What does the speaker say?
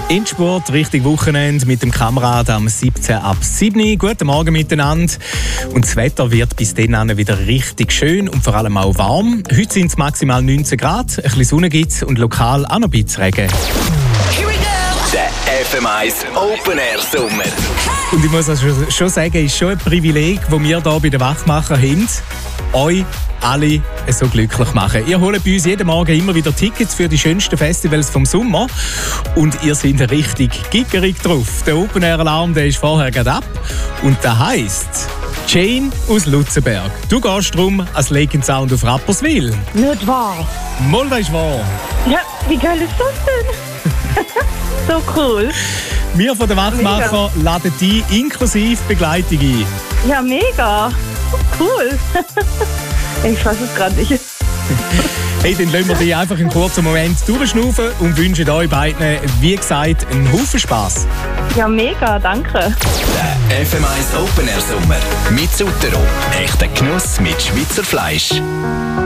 Endspurt, richtig Wochenende mit dem Kamerad am 17 ab 7. Guten Morgen miteinander. Und das Wetter wird bis dann wieder richtig schön und vor allem auch warm. Heute sind es maximal 19 Grad, ein bisschen Sonne gibt es und lokal auch noch ein bisschen Regen. Der FM1 Open Air Sommer. Und ich muss also schon sagen, es ist schon ein Privileg, das wir hier bei den Wachmachern haben, euch alle so glücklich machen. Ihr holt bei uns jeden Morgen immer wieder Tickets für die schönsten Festivals vom Sommer und ihr seid richtig gickerig drauf. Der Open Air Alarm, der ist vorher gerade ab und der heisst Jane aus Lutzenberg. Du gehst drum als Lake Sound auf Rapperswil. Nicht wahr? Mal, das ist wahr. Ja, wie geil ist das denn? So cool. Wir von den Wachmacher laden dich inklusive Begleitung ein. Ja, mega. Cool. Ich fasse es gerade nicht. Hey, dann lassen wir dich einfach einen kurzen Moment durchschnaufen und wünschen euch beiden, wie gesagt, einen Haufen Spass. Ja, mega, danke. Der FM1 Open Air Sommer mit Sutero. Echter Genuss mit Schweizer Fleisch.